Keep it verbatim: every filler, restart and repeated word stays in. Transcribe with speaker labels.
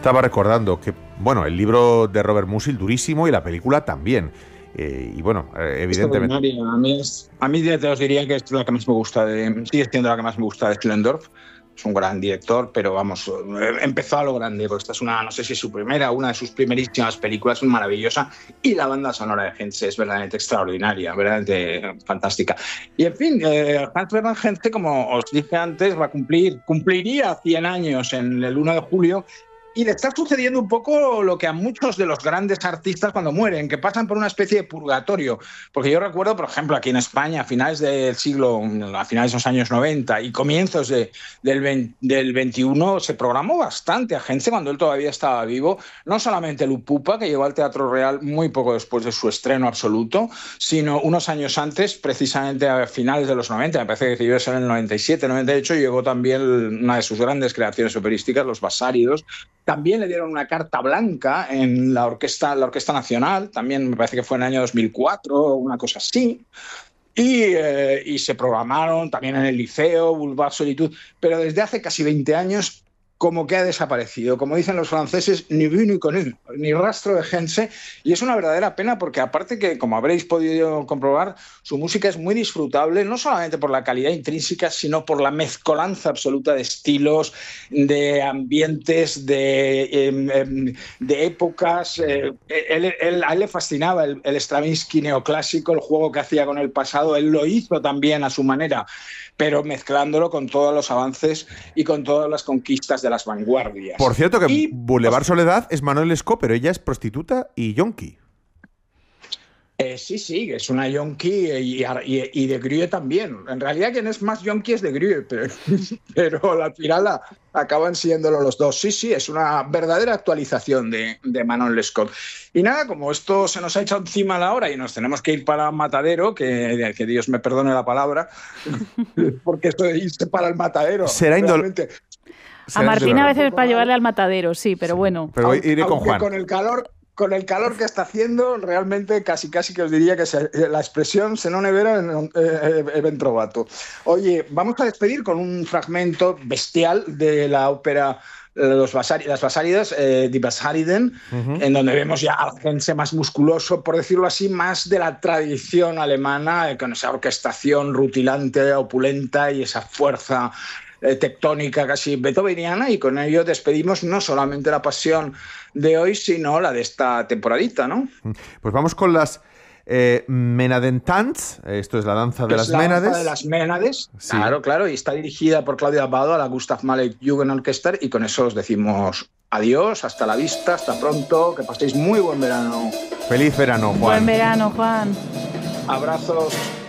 Speaker 1: estaba recordando que, bueno, el libro de Robert Musil durísimo y la película también. Eh, y bueno, eh, evidentemente...
Speaker 2: A mí, es, a mí te os diría que es la que más me gusta, de, sigue siendo la que más me gusta de Schlendorf. Es un gran director, pero vamos, empezó a lo grande, porque esta es una, no sé si es su primera, una de sus primerísimas películas, maravillosa, y la banda sonora de Henze es verdaderamente extraordinaria, verdaderamente fantástica. Y en fin, eh, Hans Bernhard Henze, como os dije antes, va a cumplir, cumpliría cien años en el uno de julio, y le está sucediendo un poco lo que a muchos de los grandes artistas cuando mueren, que pasan por una especie de purgatorio. Porque yo recuerdo, por ejemplo, aquí en España, a finales del siglo, a finales de los años noventa y comienzos de, del, veinte, del veintiuno, se programó bastante a Henze cuando él todavía estaba vivo. No solamente Lupupa, que llegó al Teatro Real muy poco después de su estreno absoluto, sino unos años antes, precisamente a finales de los noventa, me parece que debió ser en el noventa y siete, noventa y ocho, llegó también una de sus grandes creaciones operísticas, Los Basáridos. También le dieron una carta blanca en la Orquesta, la Orquesta Nacional, también me parece que fue en el año dos mil cuatro o una cosa así. Y, eh, y se programaron también en el Liceo, Boulevard Solitud, pero desde hace casi veinte años como que ha desaparecido. Como dicen los franceses, ni vu ni connu, ni rastro de Henze, y es una verdadera pena porque aparte que, como habréis podido comprobar, su música es muy disfrutable, no solamente por la calidad intrínseca, sino por la mezcolanza absoluta de estilos, de ambientes, de, eh, de épocas. Eh, él, él, a él le fascinaba el, el Stravinsky neoclásico, el juego que hacía con el pasado, él lo hizo también a su manera, pero mezclándolo con todos los avances y con todas las conquistas de las vanguardias.
Speaker 1: Por cierto, que
Speaker 2: y,
Speaker 1: Boulevard Soledad es Manuel Lescaut, pero ella es prostituta y yonki.
Speaker 2: Eh, sí, sí, es una yonki y, y, y de Grue también. En realidad quien es más yonki es de Grue, pero, pero al final la, acaban siéndolo los dos. Sí, sí, es una verdadera actualización de, de Manon Lescaut. Y nada, como esto se nos ha echado encima a la hora y nos tenemos que ir para Matadero, que, que Dios me perdone la palabra, porque esto de irse para el Matadero...
Speaker 1: Será indolente.
Speaker 3: A Martín a veces para llevarle al Matadero, sí, pero sí, bueno.
Speaker 1: Pero
Speaker 2: aunque,
Speaker 1: iré con Juan.
Speaker 2: Con el calor... Con el calor que está haciendo, realmente casi casi que os diría que se, la expresión se non è vera è ben trovato. Oye, vamos a despedir con un fragmento bestial de la ópera Los Basari, Las Basáridas, eh, Die Basariden, uh-huh. en donde vemos ya al Henze más musculoso, por decirlo así, más de la tradición alemana, eh, con esa orquestación rutilante, opulenta y esa fuerza tectónica casi beethoveniana, y con ello despedimos no solamente la pasión de hoy, sino la de esta temporadita, ¿no?
Speaker 1: Pues vamos con las eh, Menadentanz, esto es la danza de
Speaker 2: es
Speaker 1: las
Speaker 2: la
Speaker 1: Ménades.
Speaker 2: Danza de las Ménades,
Speaker 1: sí.
Speaker 2: Claro, claro, y está dirigida por Claudia Abbado a la Gustav Mahler Jugendorchester, y con eso os decimos adiós, hasta la vista, hasta pronto, que paséis muy buen verano.
Speaker 1: Feliz verano, Juan.
Speaker 3: Buen verano, Juan.
Speaker 2: Abrazos.